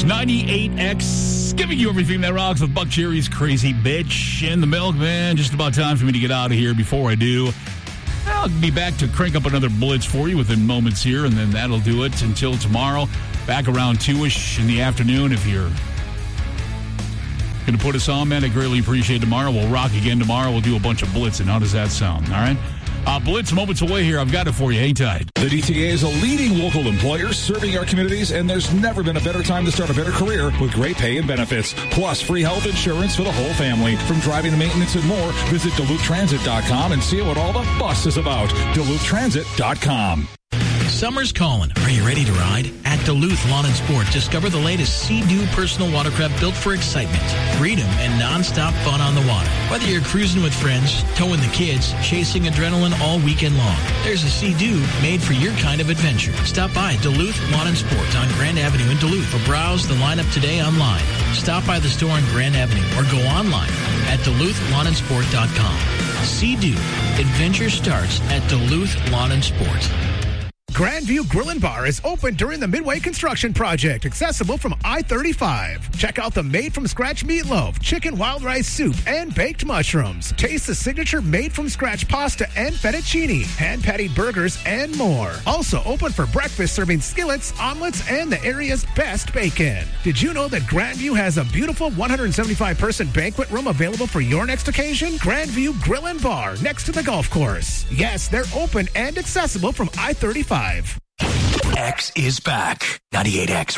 98X, giving you everything that rocks with Buck Cherry's Crazy Bitch and the Milkman. Just about time for me to get out of here. Before I do, I'll be back to crank up another blitz for you within moments here, and then that'll do it until tomorrow. Back around 2-ish in the afternoon. If you're going to put us on, man, I greatly appreciate it. Tomorrow. We'll rock again tomorrow. We'll do a bunch of blitzing. How does that sound? All right? Blitz moments away here. I've got it for you. Hang tight. The DTA is a leading local employer serving our communities, and there's never been a better time to start a better career with great pay and benefits, plus free health insurance for the whole family. From driving to maintenance and more, visit DuluthTransit.com and see what all the fuss is about. DuluthTransit.com. Summer's calling. Are you ready to ride? At Duluth Lawn & Sport, discover the latest Sea-Doo personal watercraft built for excitement, freedom, and non-stop fun on the water. Whether you're cruising with friends, towing the kids, chasing adrenaline all weekend long, there's a Sea-Doo made for your kind of adventure. Stop by Duluth Lawn & Sport on Grand Avenue in Duluth or browse the lineup today online. Stop by the store on Grand Avenue or go online at DuluthLawnandSport.com. Sea-Doo. Adventure starts at Duluth Lawn & Sport. Grandview Grill and Bar is open during the Midway Construction Project, accessible from I-35. Check out the made-from-scratch meatloaf, chicken wild rice soup, and baked mushrooms. Taste the signature made-from-scratch pasta and fettuccine, hand-patted burgers, and more. Also open for breakfast, serving skillets, omelets, and the area's best bacon. Did you know that Grandview has a beautiful 175-person banquet room available for your next occasion? Grandview Grill and Bar, next to the golf course. Yes, they're open and accessible from I-35. X is back. 98X